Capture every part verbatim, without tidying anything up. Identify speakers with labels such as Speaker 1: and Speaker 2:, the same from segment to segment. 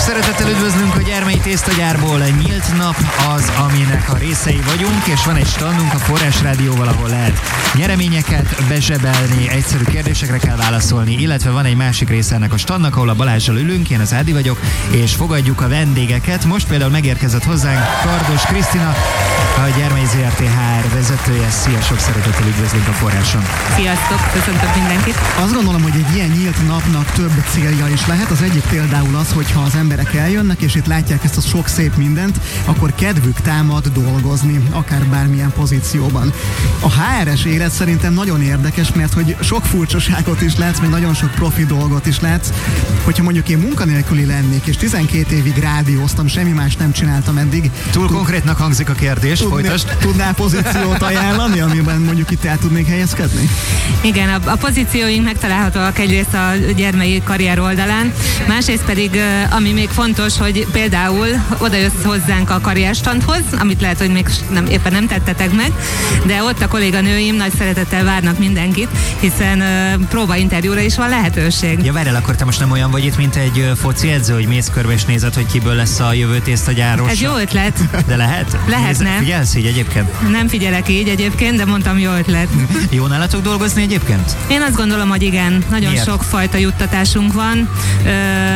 Speaker 1: szeretettel üdvözlünk a Gyermei Tésztagyárból. Nyílt nap az, aminek a részei vagyunk, és van egy standunk a Forrás Rádióval, ahol lehet nyereményeket bezsebelni, egyszerű kérdésekre kell válaszolni, illetve van egy másik része ennek a standnak, ahol a Balázsral ülünk, én az Ádi vagyok, és fogadjuk a vendégeket. Most például megérkezett hozzánk Kardos Krisztina, a Gyermei zé er té há er vezetője. Szia, sok szeretettel üdvözlünk a Forráson.
Speaker 2: Sziasztok, köszöntök mindenkit.
Speaker 3: Azt gondolom, hogy egy ilyen nyílt napnak több célja is lehet. Az egyik például az, hogyha az emberek eljönnek, és itt látják ezt a sok szép mindent, akkor kedvük támad dolgozni, akár bármilyen pozícióban. A há er es élet szerintem nagyon érdekes, mert hogy sok furcsaságot is látsz, meg nagyon sok profi dolgot is látsz. Hogyha mondjuk én munkanélküli lennék, és tizenkét évig rádióztam, semmi más nem csináltam eddig.
Speaker 1: Túl tud, konkrétnak hangzik a kérdés, folytasd.
Speaker 3: Tudnál pozíciót ajánlani, amiben mondjuk itt el tudnék helyezkedni?
Speaker 2: Igen, a, a pozícióink megtalálhatóak egyrészt a Gyermei karrier oldalán, másrészt pedig, ami még fontos, hogy például oda jössz hozzánk a karrierstandhoz, amit lehet, hogy még nem, éppen nem tettetek meg, de ott a kolléganőim nagy szeretettel várnak mindenkit, hiszen uh, próbainterjúra is van lehetőség.
Speaker 1: Ja, várjál, akkor te most nem olyan vagy itt, mint egy uh, foci edző, hogy mész körbe és nézed, hogy kiből lesz a jövő tésztagyáros.
Speaker 2: Ez jó ötlet.
Speaker 1: De lehet?
Speaker 2: Lehetne.
Speaker 1: Nézd, figyelsz így egyébként?
Speaker 2: Nem figyelek így egyébként, de mondtam, jó ötlet.
Speaker 1: Jó nálatok dolgozni egyébként?
Speaker 2: Én azt gondolom, hogy igen. Nagyon
Speaker 1: Miért?
Speaker 2: sok fajta juttatásunk van. Ö,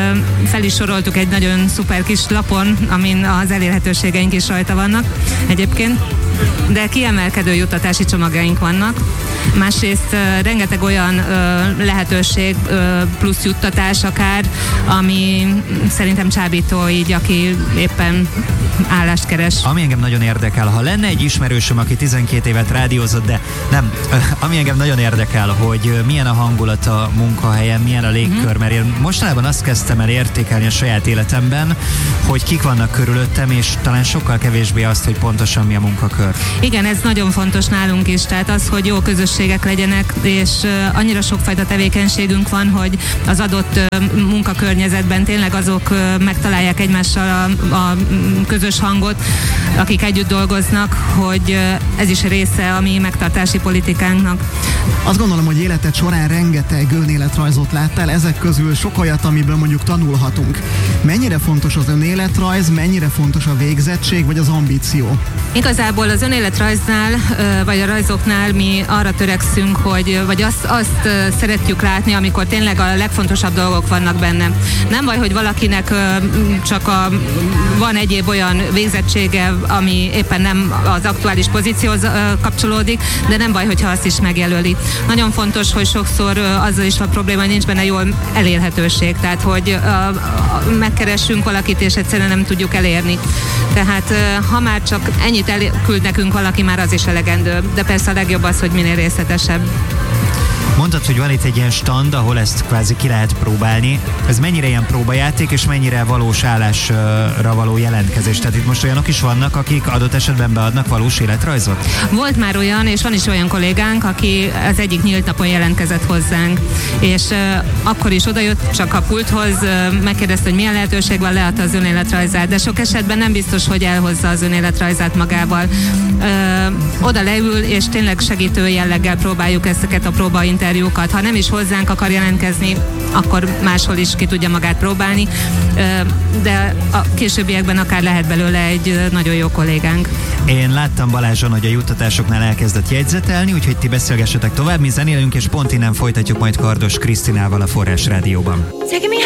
Speaker 2: fel is soroltuk egy nagyon szuper kis lapon, amin az elérhetőségeink is rajta vannak egyébként. De kiemelkedő juttatási csomagjaink vannak. Másrészt uh, rengeteg olyan uh, lehetőség uh, plusz juttatás akár, ami szerintem csábító így, aki éppen állást keres.
Speaker 1: Ami engem nagyon érdekel, ha lenne egy ismerősöm, aki tizenkét évet rádiózott, de nem, ami engem nagyon érdekel, hogy milyen a hangulat a munkahelyen, milyen a légkör, uh-huh. mert én mostanában azt kezdtem el értékelni a saját életemben, hogy kik vannak körülöttem, és talán sokkal kevésbé azt, hogy pontosan mi a munkakör.
Speaker 2: Igen, ez nagyon fontos nálunk is, tehát az, hogy jó közösségek legyenek, és annyira sokfajta tevékenységünk van, hogy az adott munkakörnyezetben tényleg azok megtalálják egymással a, a közös hangot, akik együtt dolgoznak, hogy ez is része a mi megtartási politikánknak.
Speaker 3: Azt gondolom, hogy életed során rengeteg önéletrajzot láttál, ezek közül sok olyat, amiből mondjuk tanulhatunk. Mennyire fontos az önéletrajz, mennyire fontos a végzettség, vagy az ambíció?
Speaker 2: Igazából az önéletrajznál, vagy a rajzoknál mi arra törekszünk, hogy, vagy azt, azt szeretjük látni, amikor tényleg a legfontosabb dolgok vannak benne. Nem baj, hogy valakinek csak a, van egyéb olyan végzettsége, ami éppen nem az aktuális pozícióhoz kapcsolódik, de nem baj, hogyha azt is megjelöli. Nagyon fontos, hogy sokszor azzal is van probléma, hogy nincs benne jól elérhetőség, tehát hogy megkeressünk valakit, és egyszerűen nem tudjuk elérni. Tehát ha már csak ennyit elküld nekünk valaki, már az is elegendő. De persze a legjobb az, hogy minél részletesebb.
Speaker 1: Mondtad, hogy van itt egy ilyen stand, ahol ezt kvázi ki lehet próbálni. Ez mennyire ilyen próbajáték, és mennyire valós állásra való jelentkezés? Tehát itt most olyanok is vannak, akik adott esetben beadnak valós életrajzot?
Speaker 2: Volt már olyan, és van is olyan kollégánk, aki az egyik nyílt napon jelentkezett hozzánk, és uh, akkor is odajött csak a pulthoz, uh, megkérdezte, hogy milyen lehetőség van, leadta az önéletrajzát, de sok esetben nem biztos, hogy elhozza az önéletrajzát magával. Uh, oda leül, és tényleg segítő jelleggel próbáljuk ezeket a próbainterjúkat. Ha nem is hozzánk akar jelentkezni, akkor máshol is ki tudja magát próbálni, de a későbbiekben akár lehet belőle egy nagyon jó kollégánk.
Speaker 1: Én láttam Balázson, hogy a juttatásoknál elkezdett jegyzetelni, úgyhogy ti beszélgessetek tovább, mi zenélünk, és pont innen folytatjuk majd Kardos Krisztinával a Forrás Rádióban.